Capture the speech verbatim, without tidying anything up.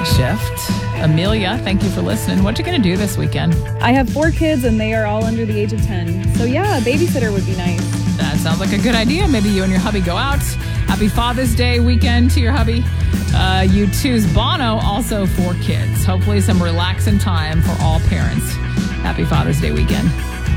my shift. Amelia, thank you for listening. What you going to do this weekend? I have four kids and they are all under the age of ten. So yeah, a babysitter would be nice. That sounds like a good idea. Maybe you and your hubby go out. Happy Father's Day weekend to your hubby. Uh, you choose Bono, also for kids. Hopefully some relaxing time for all parents. Happy Father's Day weekend.